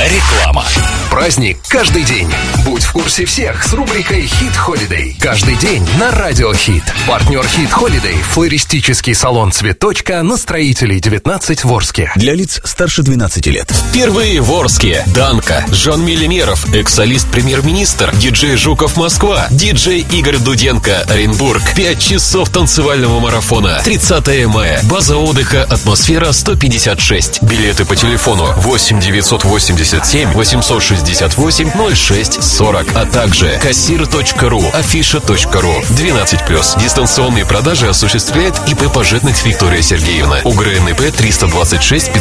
Реклама. Праздник каждый день. Будь в курсе всех с рубрикой «Хит Холидей». Каждый день на Радио Хит. Партнер «Хит Холидей» — флористический салон «Цветочка» на Строителей 19 в Орске. Для лиц старше 12 лет. Впервые в Орске. Данка, Жан Миллимеров, экс-солист премьер-министр, диджей Жуков Москва, диджей Игорь Дуденко Оренбург. 5 часов танцевального марафона. 30 мая. База отдыха «Атмосфера» 156. Билеты по телефону 8 987 868 06 40, а также кассир.ру, афиша.ру. 12+. Дистанционные продажи осуществляет ИП Пожитных Виктория Сергеевна. УГРНП 326